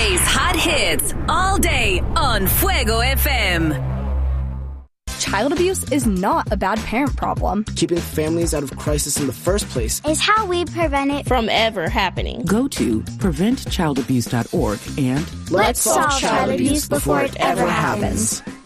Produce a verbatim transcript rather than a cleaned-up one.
Today's hot hits all day on Fuego F M. Child abuse is not a bad parent problem. Keeping families out of crisis in the first place is how we prevent it from ever happening. Go to prevent child abuse dot org and let's solve child abuse before it ever happens.